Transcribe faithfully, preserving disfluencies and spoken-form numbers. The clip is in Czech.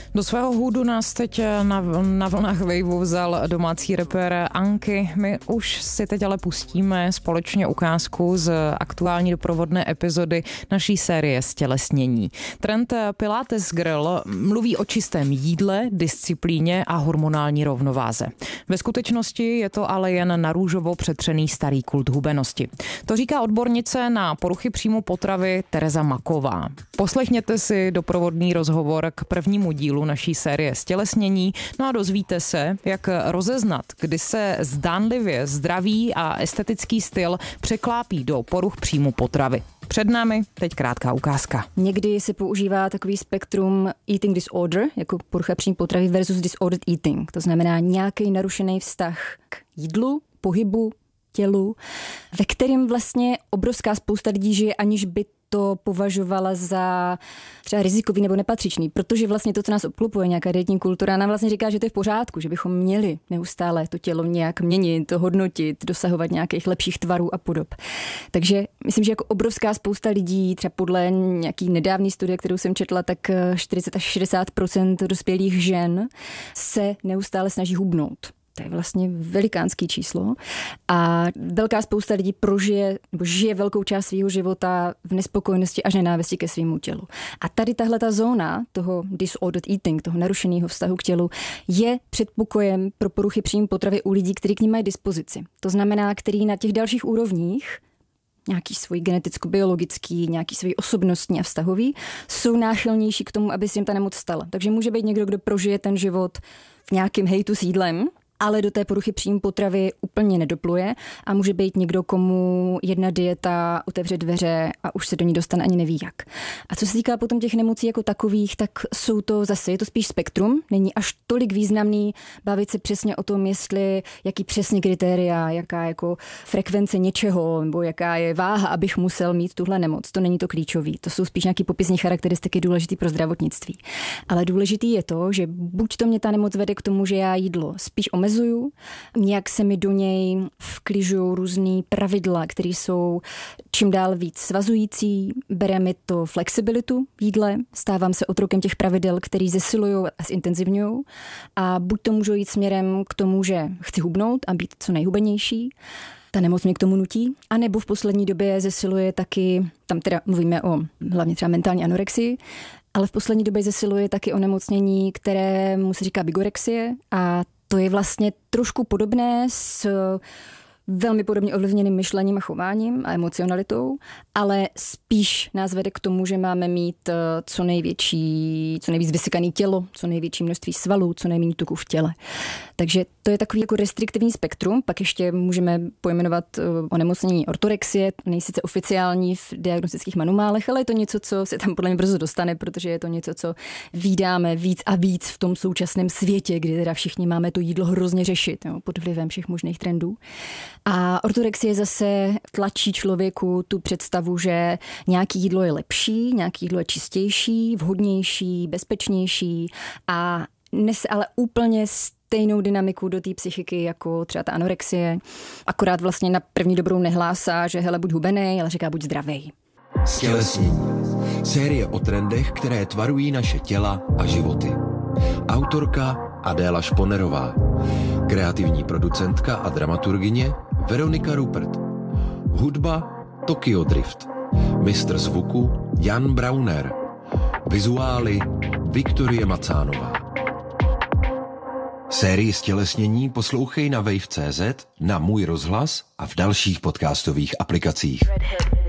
Do svého hůdu nás teď na, na vlnách Waveu vzal domácí rapper Anky. My už si teď ale pustíme společně ukázku z aktuální doprovodné epizody naší série Stělesnění. Trend Pilates Girl mluví o čistém jídle, disciplíně a hormonální rovnováze. Ve skutečnosti je to ale jen na růžovo přetřený starý kult hubenosti. To říká odbornice na poruchy příjmu potravy Tereza Maková. Poslechněte si doprovodný rozhovor k prvnímu dílu naší série Stělesnění, no a dozvíte se, jak rozeznat, kdy se zdánlivě zdravý a estetický styl překlápí do poruch příjmu potravy. Před námi teď krátká ukázka. Někdy se používá takový spektrum eating disorder, jako porucha příjmu potravy versus disordered eating. To znamená nějaký narušený vztah k jídlu, pohybu, tělu, ve kterém vlastně obrovská spousta lidí žije, aniž by to považovala za třeba rizikový nebo nepatřičný, protože vlastně to, co nás obklopuje, nějaká dietní kultura, nám vlastně říká, že to je v pořádku, že bychom měli neustále to tělo nějak měnit, to hodnotit, dosahovat nějakých lepších tvarů a podob. Takže myslím, že jako obrovská spousta lidí, třeba podle nějaký nedávný studie, kterou jsem četla, tak čtyřicet až šedesát procent dospělých žen se neustále snaží hubnout. To je vlastně velikánský číslo a velká spousta lidí prožije nebo žije velkou část svého života v nespokojenosti až nenávisti ke svému tělu. A tady tahle ta zóna toho disordered eating, toho narušeného vztahu k tělu, je předpokojem pro poruchy příjmu potravy u lidí, kteří k ní mají dispozici. To znamená, který na těch dalších úrovních nějaký svůj geneticko-biologický, nějaký svůj osobnostní a vztahový, jsou náchylnější k tomu, aby se jim ta nemoc stala. Takže může být někdo, kdo prožije ten život v nějakém hejtu s jídlem, ale do té poruchy příjmu potravy úplně nedopluje a může být někdo, komu jedna dieta otevře dveře a už se do ní dostane ani neví jak. A co se týká potom těch nemocí jako takových, tak jsou to zase, je to spíš spektrum, není až tolik významný bavit se přesně o tom, jestli, jaký přesně kritéria, jaká jako frekvence něčeho, nebo jaká je váha, abych musel mít tuhle nemoc. To není to klíčový, to jsou spíš nějaký popisní charakteristiky důležitý pro zdravotnictví. Ale důležitý je to, že buď to mě ta nemoc vede k tomu, že já jídlo spíš omezuju, nějak se mi do něj vkližují různý pravidla, které jsou čím dál víc svazující, bere mi to flexibilitu v jídle, stávám se otrokem těch pravidel, který zesilují a zintenzivňují a buď to můžu jít směrem k tomu, že chci hubnout a být co nejhubenější, ta nemoc mě k tomu nutí, anebo v poslední době zesiluje taky, tam teda mluvíme o hlavně třeba mentální anorexii, ale v poslední době zesiluje taky onemocnění, které mu se říká bigorexie a to je vlastně trošku podobné s velmi podobně ovlivněným myšlením a chováním a emocionalitou, ale spíš nás vede k tomu, že máme mít co největší, co nejvíc vysykaný tělo, co největší množství svalů, co nejméně tuku v těle. Takže to je takový jako restriktivní spektrum, pak ještě můžeme pojmenovat onemocnění ortorexie, nejsice oficiální v diagnostických manuálech, ale je to něco, co se tam podle mě brzo dostane, protože je to něco, co vídáme víc a víc v tom současném světě, kdy teda všichni máme to jídlo hrozně řešit, jo, pod vlivem všech možných trendů. A ortorexie zase tlačí člověku tu představu, že nějaký jídlo je lepší, nějaký jídlo je čistější, vhodnější, bezpečnější a nese ale úplně stejnou dynamiku do té psychiky jako třeba ta anorexie. Akorát vlastně na první dobrou nehlásá, že hele, buď hubenej, ale říká buď zdravej. Stělesnění. Série o trendech, které tvarují naše těla a životy. Autorka Adéla Šponerová. Kreativní producentka a dramaturgyně Veronika Rupert. Hudba Tokyo Drift. Mistr zvuku Jan Brauner. Vizuály Viktorie Macánová. Sérii Stělesnění poslouchej na wave tečka cé zet, na Můj rozhlas a v dalších podcastových aplikacích.